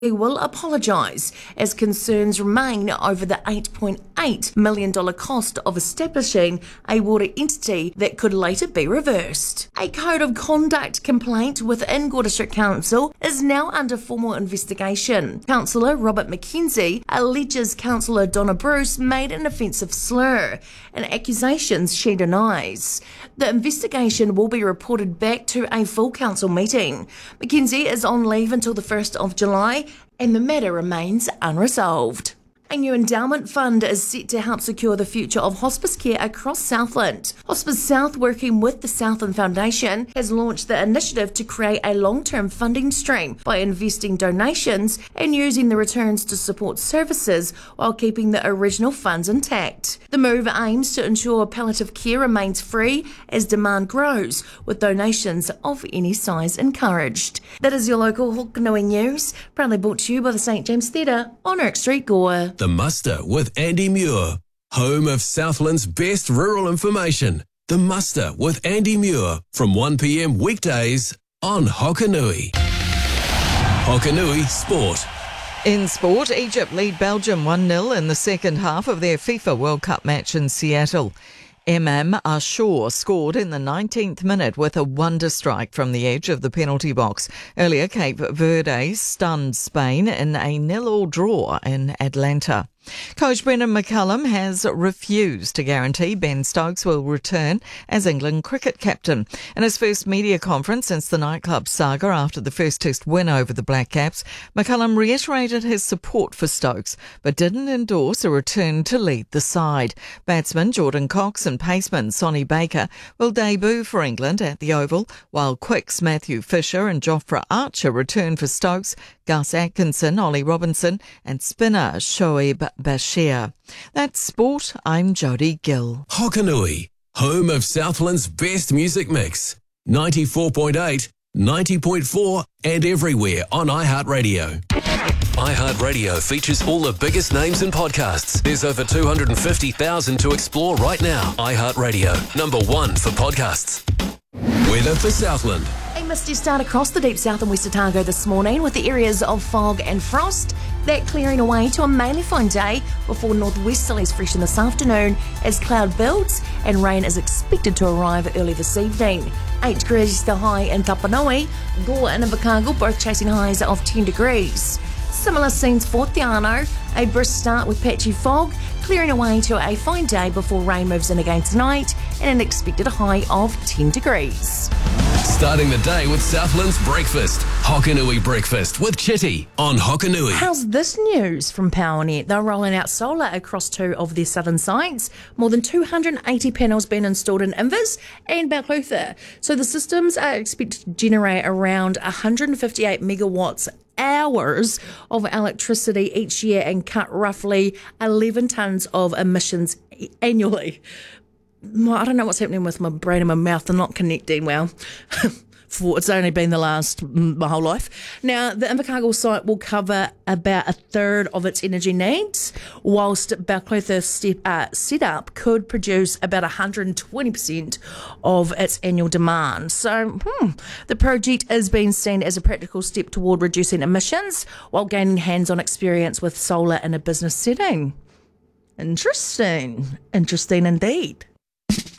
He will apologise as concerns remain over the $8.8 million cost of establishing a water entity that could later be reversed. A code of conduct complaint within Gore District Council is now under formal investigation. Councillor Robert McKenzie alleges Councillor Donna Bruce made an offensive slur, and accusations she denies. The investigation will be reported back to a full council meeting. McKenzie is on leave until the 1st of July, and the matter remains unresolved. A new endowment fund is set to help secure the future of hospice care across Southland. Hospice South, working with the Southland Foundation, has launched the initiative to create a long-term funding stream by investing donations and using the returns to support services while keeping the original funds intact. The move aims to ensure palliative care remains free as demand grows, with donations of any size encouraged. That is your local Hokanui news, proudly brought to you by the St James Theatre on Oak Street, Gore. The Muster with Andy Muir, home of Southland's best rural information. The Muster with Andy Muir from 1 p.m. weekdays on Hokanui. Hokanui Sport. In sport, Egypt lead Belgium 1-0 in the second half of their FIFA World Cup match in Seattle. Imam Ashur scored in the 19th minute with a wonder strike from the edge of the penalty box. Earlier, Cape Verde stunned Spain in a 0-0 draw in Atlanta. Coach Brendan McCullum has refused to guarantee Ben Stokes will return as England cricket captain. In his first media conference since the nightclub saga after the first test win over the Black Caps, McCullum reiterated his support for Stokes, but didn't endorse a return to lead the side. Batsman Jordan Cox and paceman Sonny Baker will debut for England at the Oval, while quicks Matthew Fisher and Jofra Archer return for Stokes, Gus Atkinson, Ollie Robinson and spinner Shoaib Bashir. That's sport. I'm Jodie Gill. Hokanui, home of Southland's best music mix. 94.8, 90.4 and everywhere on iHeartRadio. iHeartRadio features all the biggest names in podcasts. There's over 250,000 to explore right now. iHeartRadio, #1 for podcasts. Weather for Southland. A misty start across the deep south and west Otago this morning, with the areas of fog and frost. That clearing away to a mainly fine day before northwesterlies freshen this afternoon as cloud builds and rain is expected to arrive early this evening. 8 degrees the high in Tapanui, Gore and Invercargill both chasing highs of 10 degrees. Similar scenes for Te Anau, a brisk start with patchy fog, clearing away to a fine day before rain moves in again tonight and an expected high of 10 degrees. Starting the day with Southland's breakfast. Hokanui Breakfast with Chitty on Hokanui. How's this news from PowerNet? They're rolling out solar across 2 of their southern sites. More than 280 panels been installed in Invis and Balclutha. So the systems are expected to generate around 158 megawatts hours of electricity each year and cut roughly 11 tonnes of emissions annually. I don't know what's happening with my brain and my mouth. They're not connecting well. It's only been my whole life. Now, the Invercargill site will cover about a third of its energy needs, whilst Balclutha setup could produce about 120% of its annual demand. So, the project is being seen as a practical step toward reducing emissions while gaining hands-on experience with solar in a business setting. Interesting indeed.